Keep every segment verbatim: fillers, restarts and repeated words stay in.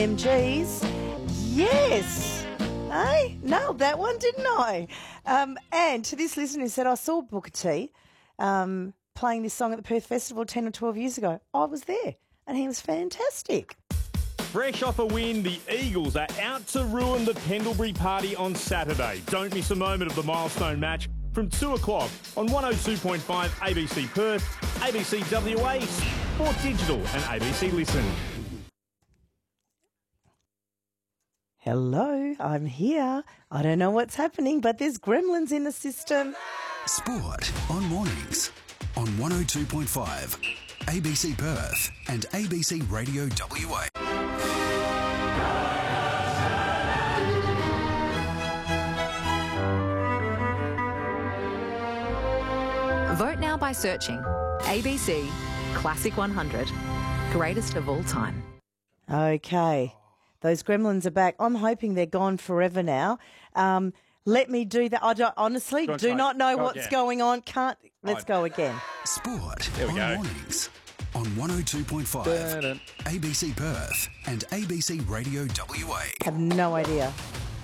M Gs. Yes. Hey, nailed that one, didn't I? Um, and to this listener who said, I saw Booker T um, playing this song at the Perth Festival ten or twelve years ago. I was there and he was fantastic. Fresh off a win, the Eagles are out to ruin the Pendlebury Party on Saturday. Don't miss a moment of the milestone match from two o'clock on one oh two point five A B C Perth, A B C W A, Sport Digital and A B C Listen. Hello, I'm here. I don't know what's happening, but there's gremlins in the system. Sport on mornings on one oh two point five A B C Perth and A B C Radio W A. Vote now by searching A B C Classic one hundred, greatest of all time. Okay, those gremlins are back. I'm hoping they're gone forever now. Um, let me do that. I don't, honestly Go on, do try. not know Go what's again. going on. Can't. Let's Right. go again. Sport There we on go. mornings on one oh two point five Dun-dun. A B C Perth and A B C Radio W A. Have no idea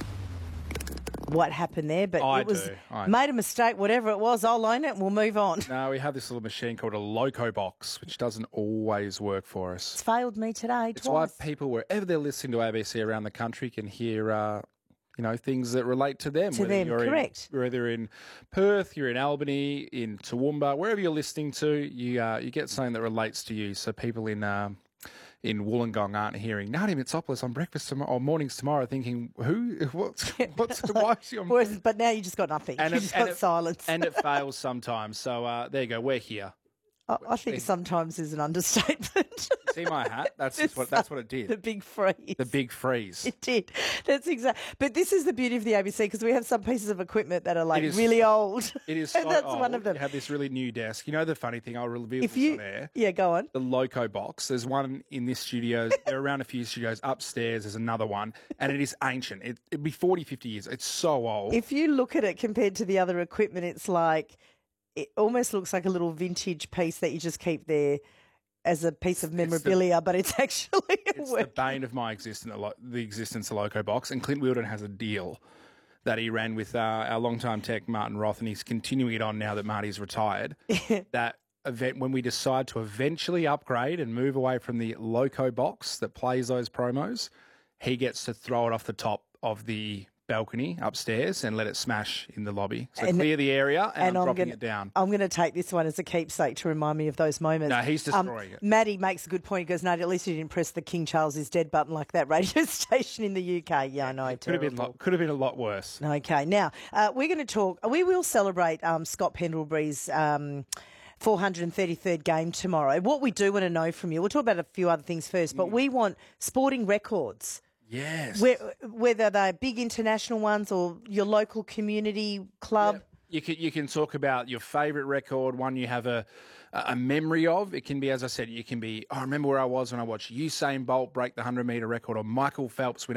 what happened there, but I it was do. I- made a mistake. Whatever it was, I'll own it and we'll move on. No, we have this little machine called a Loco Box, which doesn't always work for It's us. failed me today It's why twice. people, wherever they're listening to A B C around the country, can hear, uh, you know, things that relate to them. To whether them, you're in- correct. whether in Perth, you're in Albany, in Toowoomba, wherever you're listening to, you uh, you get something that relates to you. So people in um, in Wollongong aren't hearing Nadia Mitsopoulos on breakfast tomorrow or mornings tomorrow, thinking who, what's, what's, why is she on? Whereas, but now you just got nothing. And you it- just and got it- silence. And it fails sometimes. So uh, there you go. We're here. I, I think sometimes is an understatement. See my hat? That's just what that's what it did. The big freeze. The big freeze. It did. That's exact. But this is the beauty of the A B C because we have some pieces of equipment that are like It is- really old. It is and so that's old. one of them. You have this really new desk. You know the funny thing, I'll reveal If this you, on air. yeah, go on. The Loco Box. There's one in this studio. There are around a few studios. Upstairs there's another one. And it is ancient. It, it'd be forty, fifty years. It's so old. If you look at it compared to the other equipment, it's like it almost looks like a little vintage piece that you just keep there as a piece of the- memorabilia, but it's actually a It's work. the bane of my existence, the lo- the existence of Loco Box. And Clint Wilden has a deal that he ran with uh, our longtime tech, Martin Roth, and he's continuing it on now that Marty's retired. That event, when we decide to eventually upgrade and move away from the Loco Box that plays those promos, he gets to throw it off the top of the balcony upstairs and let it smash in the lobby. So And- clear the area, and, I'm, dropping gonna, it down. I'm going to take this one as a keepsake to remind me of those moments. No, he's destroying it. Maddie makes a good point. He goes, no, at least he didn't press the King Charles is dead button like that radio station in the U K. Yeah, I know. Could have been, terrible. lot, could have been a lot worse. Okay, now uh, we're going to talk. We will celebrate um, Scott Pendlebury's um, four hundred thirty-third game tomorrow. What we do want to know from you, we'll talk about a few other things first, Mm. but we want sporting records. Yes. Where, whether they're big international ones or your local community club. You can you can talk about your favourite record, one you have a a memory of. It can be, as I said, you can be. I remember where I was when I watched Usain Bolt break the hundred metre record, or Michael Phelps win